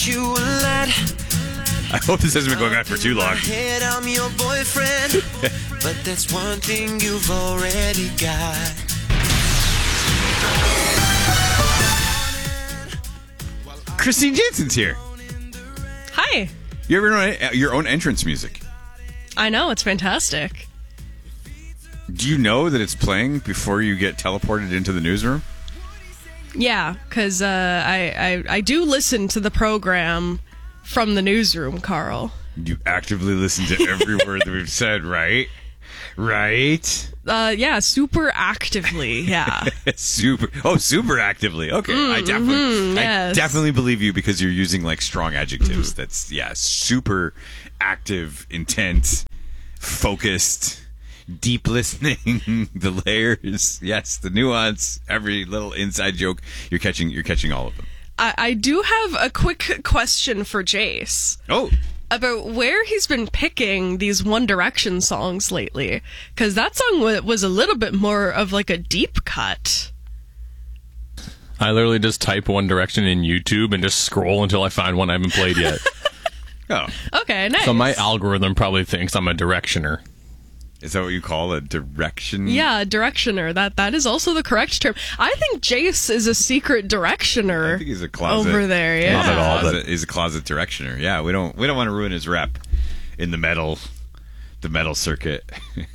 You a lot. I hope this hasn't been going on for too long. Head, I'm your boyfriend, but that's one thing you've already got. Christine Jensen's here. Hi. You ever know your own entrance music? I know, it's fantastic. Do you know that it's playing before you get teleported into the newsroom? Yeah, because I do listen to the program from the newsroom, Carl. You actively listen to every word that we've said, right? Right? Yeah, super actively, yeah. super actively. Okay, I definitely believe you because you're using like strong adjectives. That's super active, intense, focused, deep listening, the layers, yes, the nuance, every little inside joke. You're catching all of them. I do have a quick question for Jace. Oh. About where he's been picking these One Direction songs lately. Because that song was a little bit more of like a deep cut. I literally just type One Direction in YouTube and just scroll until I find one I haven't played yet. Oh. Okay, nice. So my algorithm probably thinks I'm a directioner. Is that what you call a direction? Yeah, directioner. That is also the correct term. I think Jace is a secret directioner. I think he's a closet over there. Yeah, not at all. But he's a closet directioner. Yeah, we don't want to ruin his rep in the metal circuit.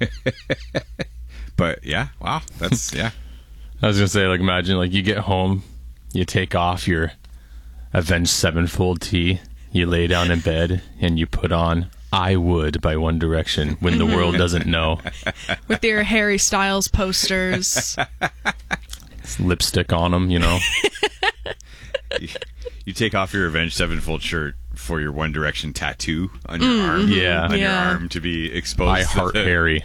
But yeah, wow, that's yeah. I was gonna say, like, imagine like you get home, you take off your Avenged Sevenfold tee, you lay down in bed, and you put on I Would by One Direction when the world doesn't know. With your Harry Styles posters. It's lipstick on them, you know. You take off your Avenged Sevenfold shirt for your One Direction tattoo on your arm. Yeah. On your arm to be exposed. I heart Harry.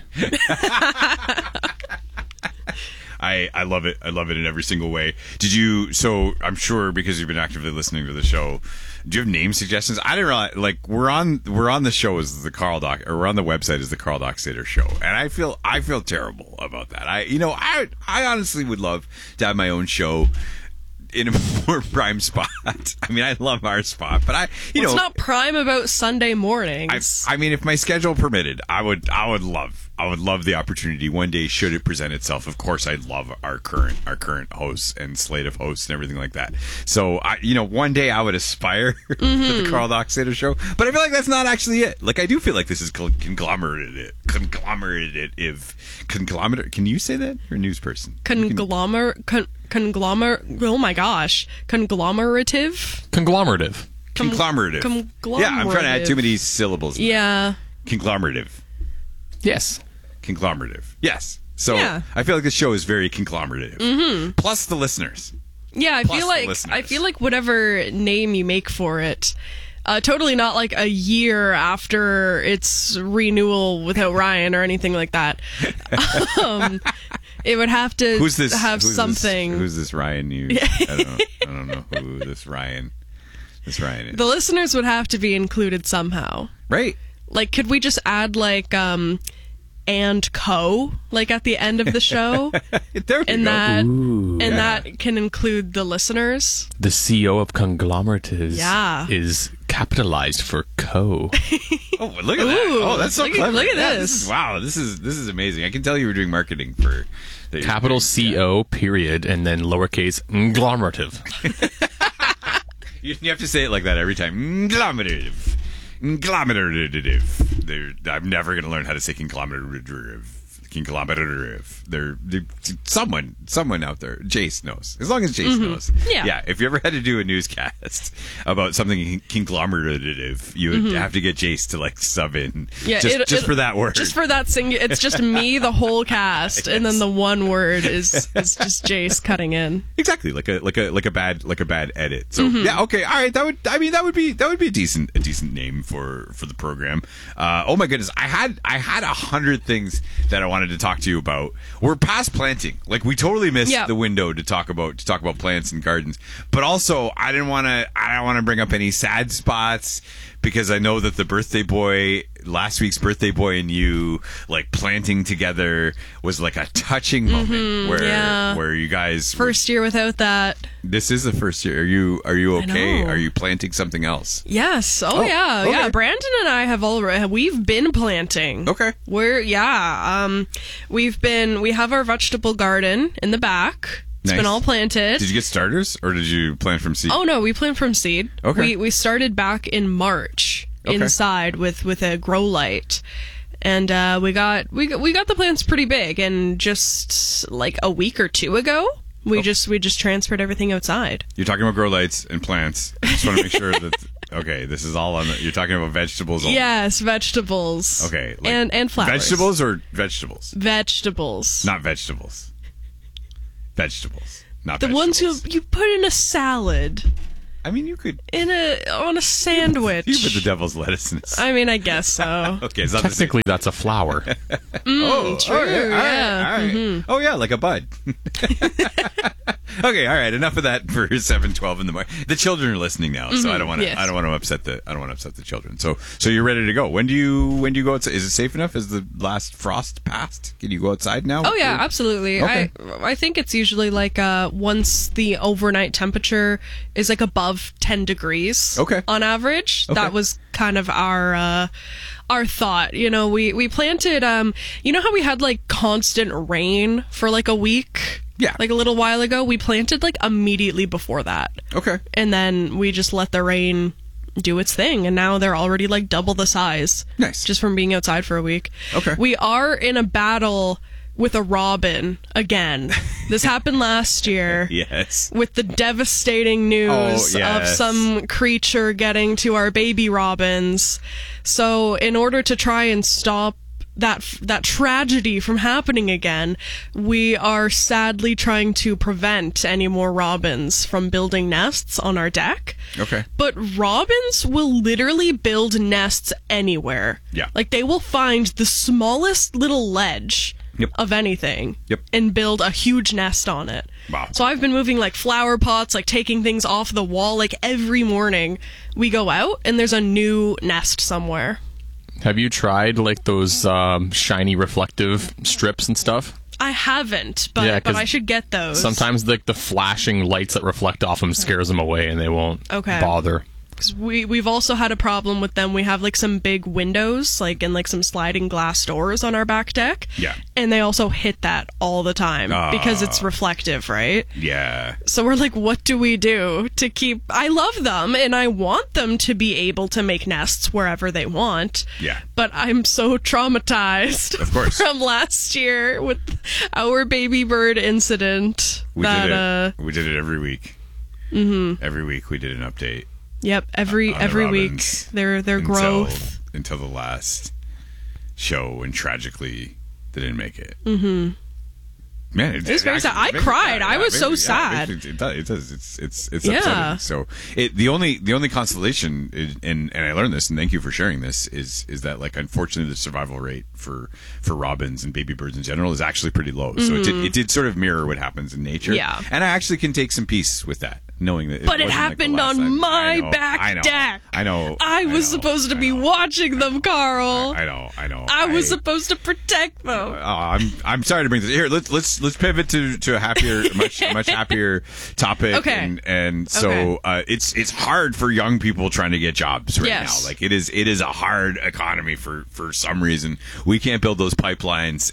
I love it. I love it in every single way. So I'm sure because you've been actively listening to the show, do you have name suggestions? I didn't realize, like, we're on the show as the Carl Doc, or we're on the website as the Carl Dockstader Show, and I feel terrible about that. I honestly would love to have my own show in a more prime spot. I mean, I love our spot, but it's not prime about Sunday mornings. I mean, if my schedule permitted, I would love the opportunity one day should it present itself. Of course, I'd love our current hosts and slate of hosts and everything like that. So one day I would aspire to the Carl Dockstader Show, but I feel like that's not actually it. Like, I do feel like this is conglomerative. Can you say that? You're a news person. Conglomerative. Oh my gosh. Conglomerative. Conglomerative. Yeah, I'm trying to add too many syllables. Yeah. Conglomerative. Yes. Conglomerative. Yes. So yeah. I feel like this show is very conglomerative. Mm-hmm. Plus the listeners. Yeah, I feel like whatever name you make for it, totally not like a year after its renewal without Ryan or anything like that. It would have to have something. Who's this Ryan? I don't know who this Ryan is. The listeners would have to be included somehow. Right. Like, could we just add like and co like at the end of the show? There we go. That can include the listeners. The CEO of Conglomerative is capitalized for co. Oh, look at that! Oh, that's so clever. Look at this! Wow, this is amazing. I can tell you were doing marketing for capital CO period and then lowercase conglomerative. You have to say it like that every time. Conglomerative. I'm never going to learn how to say conglomerative. They're someone out there. Jace knows. As long as Jace knows. Yeah. If you ever had to do a newscast about something conglomerative, you would have to get Jace to like sub in. Yeah, just for that word. Just for that it's just me, the whole cast, and then the one word is just Jace cutting in. Exactly, like a bad edit. So yeah, okay, all right. That would be a decent name for the program. Oh my goodness, I had 100 things that I wanted to talk to you about. We're past planting. Like, we totally missed the window to talk about plants and gardens. But also, I don't want to bring up any sad spots because I know that the birthday boy last week's birthday boy and you like planting together was like a touching moment where you guys first year without that. This is the first year. Are you okay? Are you planting something else? Yes. Yeah. Okay. Yeah. Brandon and I we've been planting. Okay. We have our vegetable garden in the back. It's been all planted. Did you get starters or did you plant from seed? Oh no, we planted from seed. Okay. We started back in March inside with a grow light. And we got the plants pretty big, and just like a week or two ago we just transferred everything outside. You're talking about grow lights and plants. I just want to make sure that okay, this is all on you're talking about vegetables only. Yes, vegetables. Okay. Like and flowers. Vegetables or vegetables? Vegetables. Not vegetables. Vegetables. Not the vegetables. ones you put in a salad. I mean, you could on a sandwich. You put the devil's lettuce in. I mean, I guess so. Okay, it's not technically that's a flower. True. All right. Mm-hmm. Oh yeah, like a bud. Okay, all right. Enough of that for 7:12 in the morning. The children are listening now, so I don't want to. Yes. I don't want to upset the children. So you're ready to go. When do you go outside? Is it safe enough? Is the last frost passed? Can you go outside now? Oh yeah, absolutely. Okay. I think it's usually like once the overnight temperature is like above 10 degrees. Okay. On average, Okay. that was kind of our thought. You know, we planted. You know how we had like constant rain for like a week. Yeah. Like a little while ago, we planted like immediately before that. Okay. And then we just let the rain do its thing, and now they're already like double the size. Nice. Just from being outside for a week. Okay. We are in a battle with a robin again. This happened last year. Yes. With the devastating news of yes. some creature getting to our baby robins. So in order to try and stop that tragedy from happening again, we are sadly trying to prevent any more robins from building nests on our deck. Okay. But robins will literally build nests anywhere. Yeah. Like they will find the smallest little ledge Yep. of anything Yep. and build a huge nest on it. Wow. So I've been moving like flower pots, like taking things off the wall. Like every morning we go out and there's a new nest somewhere. Have you tried like those shiny reflective strips and stuff? I haven't, but, Yeah, but 'cause I should get those. Sometimes like the flashing lights that reflect off them scares them away and they won't bother. 'Cause we've also had a problem with them. We have like some big windows, like and like some sliding glass doors on our back deck. Yeah. And they also hit that all the time because it's reflective, right? Yeah. So we're like, what do we do to keep... I love them, and I want them to be able to make nests wherever they want. Yeah. But I'm so traumatized Of course. from last year with our baby bird incident. We did it. We did it every week. Mm-hmm. Every week we did an update. Yep, every on the week robins their growth. until the last show, and tragically they didn't make it. Mm-hmm. Man, It was very sad. I cried. I was so sad. It does. It's Yeah. upsetting. So the only consolation, and I learned this, and thank you for sharing this, is that like unfortunately the survival rate for robins and baby birds in general is actually pretty low. So it did sort of mirror what happens in nature. Yeah. And I actually can take some peace with that, knowing that. But it wasn't happened like the last on time. my I back know, deck. I know. I was supposed to be watching them, Carl. I know. I was supposed to protect them. I'm sorry to bring this here. Let's pivot to a happier, much happier topic. Okay. And so it's hard for young people trying to get jobs right Yes. now. Like it is a hard economy for some reason. We can't build those pipelines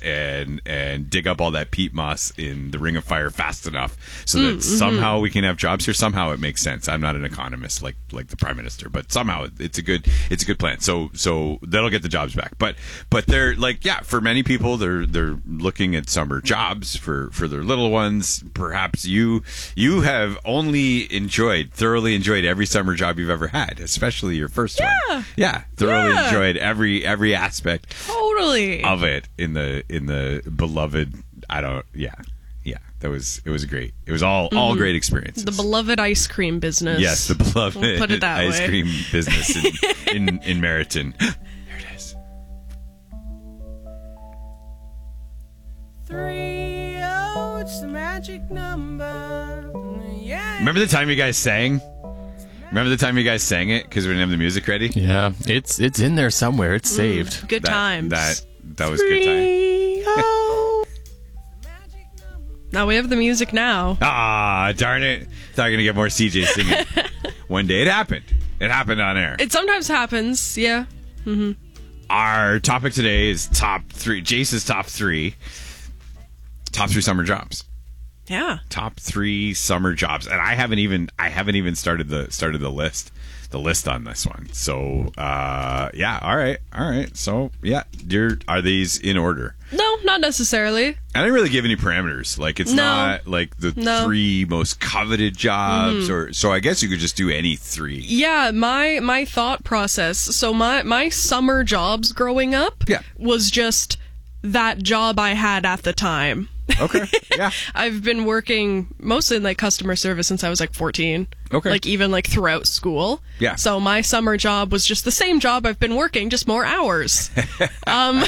and dig up all that peat moss in the Ring of Fire fast enough so that somehow we can have jobs here. Somehow it makes sense. I'm not an economist like the Prime Minister, but somehow it's a good plan. So that'll get the jobs back. But they're like, yeah, for many people they're looking at summer jobs for their little ones. Perhaps you have only thoroughly enjoyed every summer job you've ever had, especially your first one. Yeah, thoroughly enjoyed every aspect Totally. of it in the beloved. It was great. It was all great experiences. The beloved ice cream business. Yes, the beloved We'll put it that ice way. cream business in Meriton. There it is. 3, it's the magic number. Yeah. Remember the time you guys sang? Remember the time you guys sang it because we didn't have the music ready? Yeah, it's in there somewhere. It's saved. Good times. That was good time. Oh. Now we have the music now. Ah, darn it! Thought you were gonna get more CJ singing. One day it happened. It happened on air. It sometimes happens. Yeah. Our topic today is top 3. Jace's top 3 summer jobs. Yeah. Top 3 summer jobs, and I haven't even started the list on this one. So yeah, all right. So yeah, are these in order? No, not necessarily. I didn't really give any parameters. Like it's not like the 3 most coveted jobs, or so. I guess you could just do any 3. Yeah, my thought process. So my summer jobs growing up was just that job I had at the time. Okay. Yeah. I've been working mostly in like customer service since I was like 14. Okay. Like even like throughout school. Yeah. So my summer job was just the same job I've been working, just more hours.